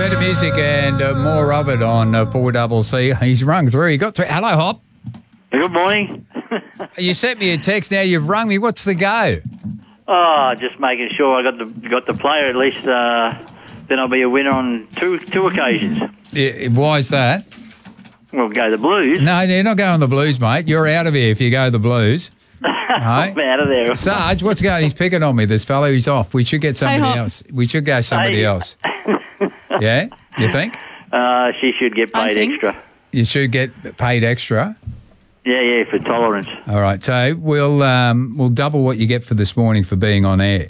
Better music and more of it on 4CC. He's rung through. He got through. Hello, Hop. Good morning. You sent me a text. Now you've rung me. What's the go? Oh, just making sure I got the player at least. Then I'll be a winner on two occasions. Yeah, why is that? We'll go the Blues. No, you're not going the Blues, mate. You're out of here if you go the Blues. I'm out of there. Sarge, what's going on? He's picking on me, this fellow. He's off. We should get somebody else. We should go somebody else. Yeah? You think? She should get paid extra. You should get paid extra? Yeah, for tolerance. All right, so we'll double what you get for this morning for being on air.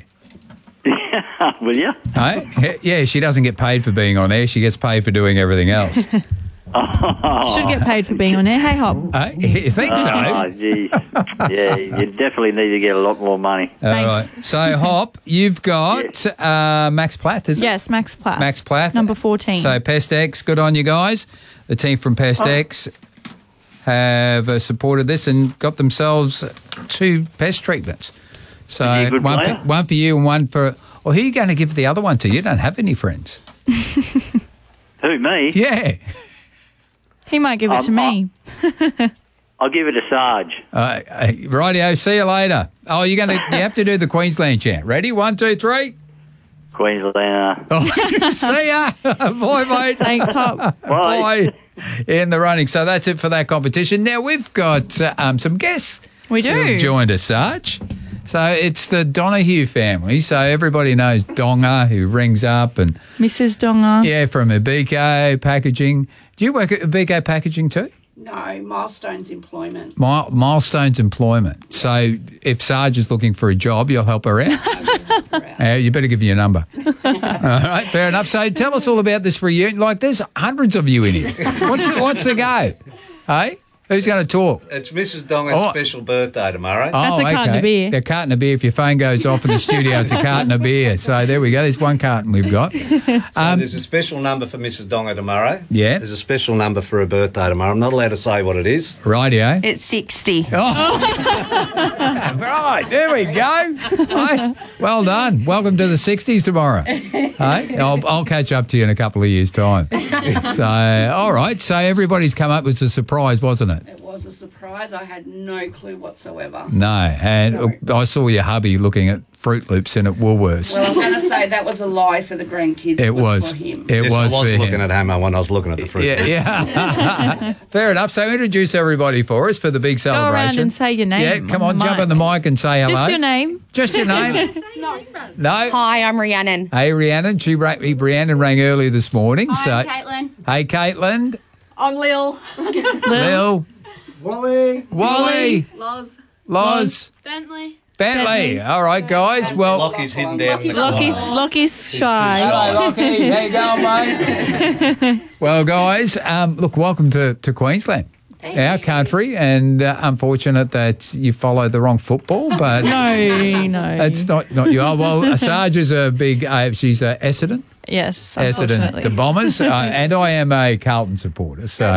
Will you? Hey? Yeah, she doesn't get paid for being on air. She gets paid for doing everything else. Should get paid for being on air. Hey, Hop. You think so? Oh, geez. Yeah, you definitely need to get a lot more money. Thanks. All right. So, Hop, you've got Max Plath, isn't it? Yes, Max Plath. Max Plath. Number 14. So, Pest X, good on you guys. The team from Pest X have supported this and got themselves 2 pest treatments. So, Is he a good player? one for you and one for... Well, who are you going to give the other one to? You don't have any friends. Who, me? Yeah. He might give it to me. I'll give it to Sarge. Rightio, see you later. Oh, you have to do the Queensland chant. Ready? 1, 2, 3. Queenslander. Oh, see ya. Bye, mate. Thanks, Hop. Bye. In the running. So that's it for that competition. Now we've got some guests. We do. Who've joined us, Sarge. So it's the Donahue family. So everybody knows Donga, who rings up, and Mrs. Donga. yeah, from Abiko Packaging. Do you work at Abiko Packaging too? No, Milestones Employment. Milestones Employment. So if Sarge is looking for a job, you'll help her out. You better give me your number. All right, fair enough. So tell us all about this reunion. Like, there's hundreds of you in here. What's the go? Hey? Who's going to talk? It's Mrs. Donga's special birthday tomorrow. That's a carton of beer. A carton of beer. If your phone goes off in the studio, it's a carton of beer. So there we go. There's one carton we've got. There's a special number for Mrs. Donga tomorrow. Yeah. There's a special number for her birthday tomorrow. I'm not allowed to say what it is. Rightio. It's 60. Right, there we go. Hey, well done. Welcome to the 60s tomorrow. Hey, I'll catch up to you in a couple of years' time. So, all right. So everybody's come up with a surprise, wasn't it? It was a surprise. I had no clue whatsoever. No, and I saw your hubby looking at Fruit Loops in at Woolworths. Well, I'm going to say that was a lie for the grandkids. It was for him. It Yes, was I was for looking him. at Homo when I was looking at the fruit. Yeah. Fair enough. So introduce everybody for us for the big celebration. Go around and say your name. Yeah, come on, the jump mic. on the mic and say hello. Just your name. Just your name. No. Hi, I'm Rhiannon. Hey, Rhiannon. Rhiannon rang early this morning. Hi, I'm Caitlin. Hey, Caitlin. I'm Lil. Lil. Wally. Loz. Bentley. All right, guys. Well, Lockie's hidden down in the Lockie's shy. hello, Lockie. How you going, mate? Well, guys, look, welcome to Queensland. Our country, and unfortunate that you followed the wrong football, but No. it's not you. Oh, well, Sarge is a big, she's Essendon. Yes, Essendon, unfortunately. the Bombers, and I am a Carlton supporter. So,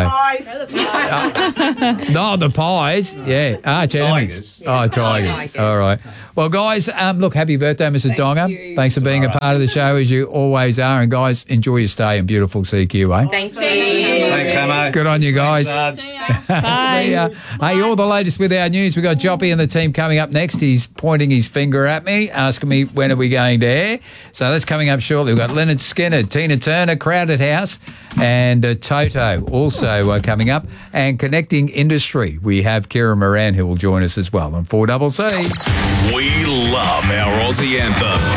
no, the Pies, yeah, arch enemies. Tigers. All right. Well, guys, look, happy birthday, Mrs. Donga. Thanks for being a part of the show as you always are, and guys, enjoy your stay in beautiful CQ. Thank you. Thanks, Homo. Good on you guys. Sarge. See ya. Hey, all the latest with our news. We've got Joppy and the team coming up next. He's pointing his finger at me, asking me when are we going to air. So that's coming up shortly. We've got Leonard Skinner, Tina Turner, Crowded House, and Toto also coming up. And Connecting Industry, we have Kira Moran who will join us as well on 4CC. We love our Aussie anthem.